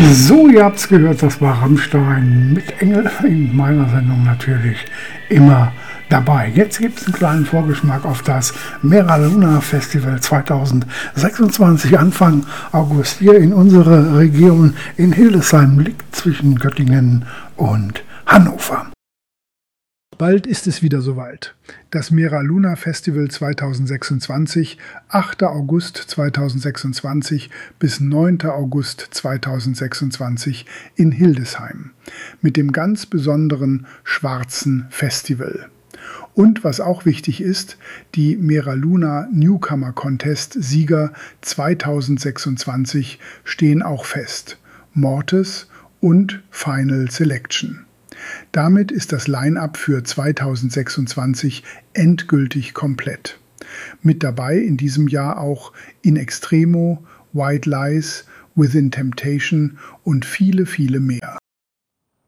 So, ihr habt's gehört, das war Rammstein mit Engel, in meiner Sendung natürlich immer dabei. Jetzt gibt's einen kleinen Vorgeschmack auf das Mera Luna Festival 2026, Anfang August hier in unserer Region in Hildesheim, liegt zwischen Göttingen und Hannover. Bald ist es wieder soweit. Das Mera Luna Festival 2026, 8. August 2026 bis 9. August 2026 in Hildesheim mit dem ganz besonderen Schwarzen Festival. Und was auch wichtig ist, die Mera Luna Newcomer Contest Sieger 2026 stehen auch fest. Mortis und Final Selection. Damit ist das Line-up für 2026 endgültig komplett. Mit dabei in diesem Jahr auch In Extremo, White Lies, Within Temptation und viele, viele mehr.